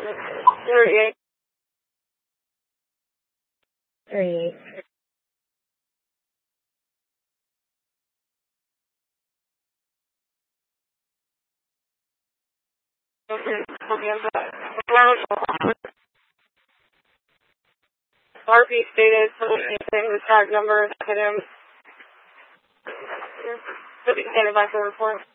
38. 38. RP stated, anything, the tag number, hit him. Standing by for report.